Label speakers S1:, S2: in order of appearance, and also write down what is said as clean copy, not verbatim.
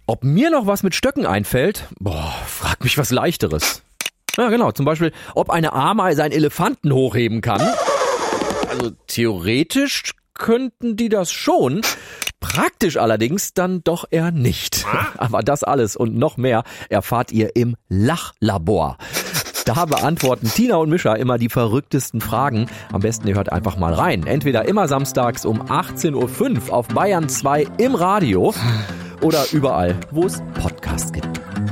S1: Ob mir noch was mit Stöcken einfällt? Frag mich was Leichteres. Ja, genau. Zum Beispiel, ob eine Ameise einen Elefanten hochheben kann. Also theoretisch könnten die das schon. Praktisch allerdings dann doch eher nicht. Aber das alles und noch mehr erfahrt ihr im Lachlabor. Da beantworten Tina und Mischa immer die verrücktesten Fragen. Am besten ihr hört einfach mal rein. Entweder immer samstags um 18.05 Uhr auf Bayern 2 im Radio oder überall, wo es Podcasts gibt.